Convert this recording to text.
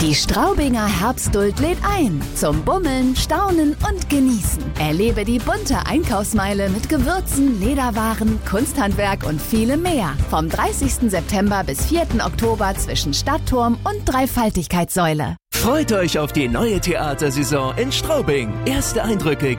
Die Straubinger Herbstduld lädt ein zum Bummeln, Staunen und Genießen. Erlebe die bunte Einkaufsmeile mit Gewürzen, Lederwaren, Kunsthandwerk und vielem mehr. Vom 30. September bis 4. Oktober zwischen Stadtturm und Dreifaltigkeitssäule. Freut euch auf die neue Theatersaison in Straubing. Erste Eindrücke